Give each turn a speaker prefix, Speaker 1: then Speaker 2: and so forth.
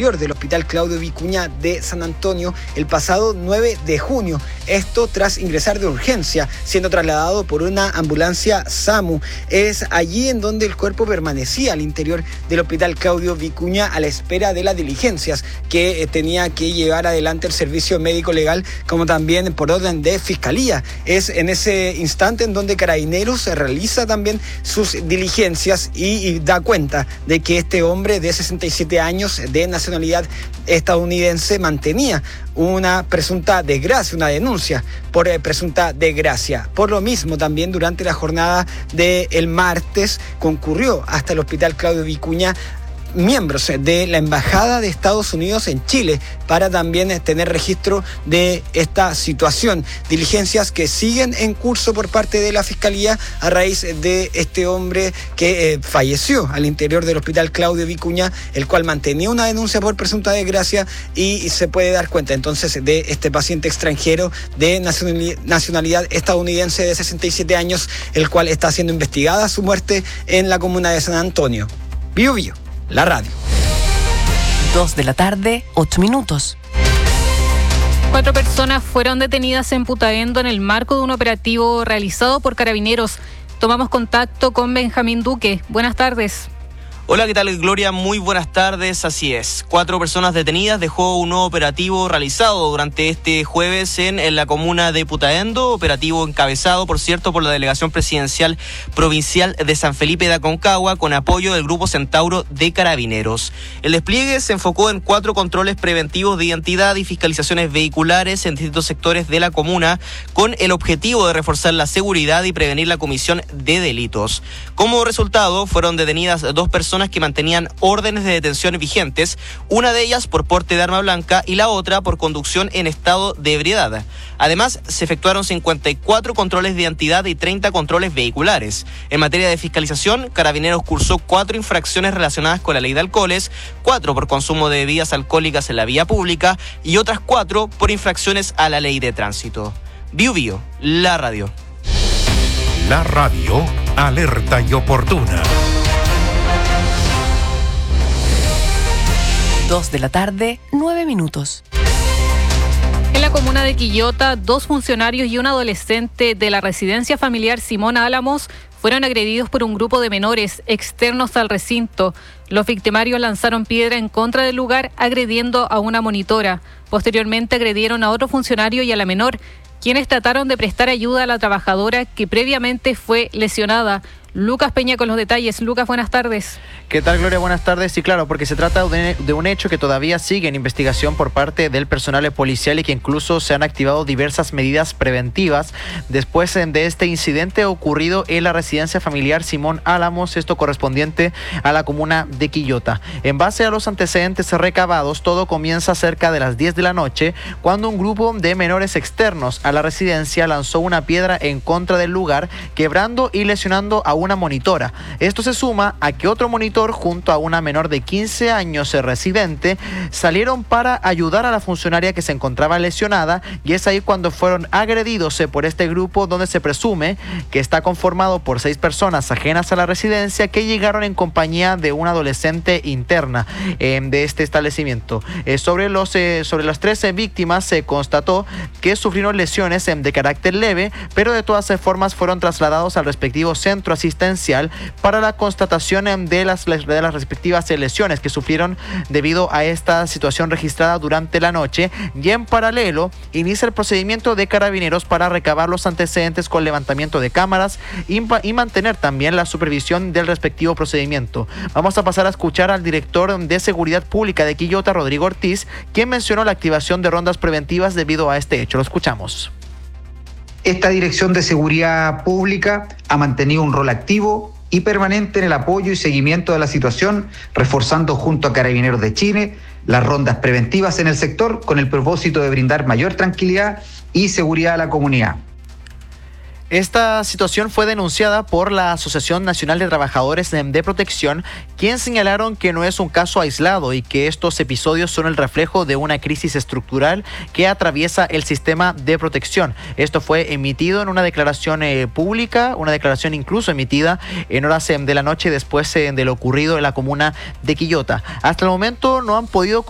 Speaker 1: interior del Hospital Claudio Vicuña de San Antonio el pasado 9 de junio. Esto tras ingresar de urgencia, siendo trasladado por una ambulancia SAMU. Es allí en donde el cuerpo permanecía al interior del Hospital Claudio Vicuña a la espera de las diligencias que tenía que llevar adelante el servicio médico legal, como también por orden de Fiscalía. Es en ese instante en donde Carabineros realiza también sus diligencias y da cuenta de que este hombre de 67 años de nacionalidad estadounidense mantenía una presunta desgracia, una denuncia por presunta desgracia. Por lo mismo, también durante la jornada del martes concurrió hasta el Hospital Claudio Vicuña miembros de la Embajada de Estados Unidos en Chile para también tener registro de esta situación. Diligencias que siguen en curso por parte de la Fiscalía a raíz de este hombre que falleció al interior del Hospital Claudio Vicuña, el cual mantenía una denuncia por presunta desgracia, y se puede dar cuenta entonces de este paciente extranjero de nacionalidad estadounidense de 67 años, el cual está siendo investigada su muerte en la comuna de San Antonio. Bio Bio, la radio.
Speaker 2: 2 de la tarde, 8 minutos.
Speaker 3: 4 personas fueron detenidas en Putaendo en el marco de un operativo realizado por Carabineros. Tomamos contacto con Benjamín Duque. Buenas tardes.
Speaker 4: Hola, ¿qué tal, Gloria? Muy buenas tardes. Así es, 4 personas detenidas dejó un nuevo operativo realizado durante este jueves en la comuna de Putaendo, operativo encabezado, por cierto, por la Delegación Presidencial Provincial de San Felipe de Aconcagua, con apoyo del Grupo Centauro de Carabineros. El despliegue se enfocó en 4 controles preventivos de identidad y fiscalizaciones vehiculares en distintos sectores de la comuna, con el objetivo de reforzar la seguridad y prevenir la comisión de delitos. Como resultado, fueron detenidas 2 personas que mantenían órdenes de detención vigentes, una de ellas por porte de arma blanca y la otra por conducción en estado de ebriedad. Además, se efectuaron 54 controles de identidad y 30 controles vehiculares. En materia de fiscalización, Carabineros cursó 4 infracciones relacionadas con la ley de alcoholes, 4 por consumo de bebidas alcohólicas en la vía pública y otras 4 por infracciones a la ley de tránsito. Bio Bio, la radio.
Speaker 5: La radio, alerta y oportuna.
Speaker 2: 2 de la tarde, 9 minutos.
Speaker 3: En la comuna de Quillota, 2 funcionarios y un adolescente de la residencia familiar Simón Álamos fueron agredidos por un grupo de menores externos al recinto. Los victimarios lanzaron piedra en contra del lugar, agrediendo a una monitora. Posteriormente agredieron a otro funcionario y a la menor, quienes trataron de prestar ayuda a la trabajadora que previamente fue lesionada. Lucas Peña con los detalles. Lucas, buenas tardes.
Speaker 6: ¿Qué tal, Gloria? Buenas tardes. Sí, claro, porque se trata de un hecho que todavía sigue en investigación por parte del personal policial y que incluso se han activado diversas medidas preventivas después de este incidente ocurrido en la residencia familiar Simón Álamos, esto correspondiente a la comuna de Quillota. En base a los antecedentes recabados, todo comienza cerca de las 10 de la noche, cuando un grupo de menores externos a la residencia lanzó una piedra en contra del lugar, quebrando y lesionando a una monitora. Esto se suma a que otro monitor junto a una menor de 15 años residente salieron para ayudar a la funcionaria que se encontraba lesionada, y es ahí cuando fueron agredidos por este grupo, donde se presume que está conformado por 6 personas ajenas a la residencia que llegaron en compañía de una adolescente interna de este establecimiento. Sobre las 13 víctimas se constató que sufrieron lesiones de carácter leve, pero de todas formas fueron trasladados al respectivo centro asistencial para la constatación de las respectivas lesiones que sufrieron debido a esta situación registrada durante la noche, y en paralelo inicia el procedimiento de Carabineros para recabar los antecedentes con levantamiento de cámaras y mantener también la supervisión del respectivo procedimiento. Vamos a pasar a escuchar al director de Seguridad Pública de Quillota, Rodrigo Ortiz, quien mencionó la activación de rondas preventivas debido a este hecho. Lo escuchamos.
Speaker 7: Esta Dirección de Seguridad Pública ha mantenido un rol activo y permanente en el apoyo y seguimiento de la situación, reforzando junto a Carabineros de Chile las rondas preventivas en el sector con el propósito de brindar mayor tranquilidad y seguridad a la comunidad.
Speaker 6: Esta situación fue denunciada por la Asociación Nacional de Trabajadores de Protección, quien señalaron que no es un caso aislado y que estos episodios son el reflejo de una crisis estructural que atraviesa el sistema de protección. Esto fue emitido en una declaración pública, una declaración incluso emitida en horas de la noche después de lo ocurrido en la comuna de Quillota. Hasta el momento no han podido